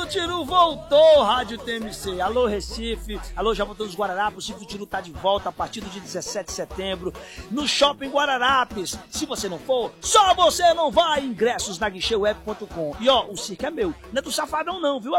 Tiru voltou, Rádio TMC. Alô, Recife. Alô, Jaboatão dos Guararapes. O Circo do Tiru tá de volta a partir do dia 17 de setembro no Shopping Guararapes. Se você não for, só você não vai. Ingressos na guicheuweb.com. E ó, o circo é meu. Não é do Safadão não, viu?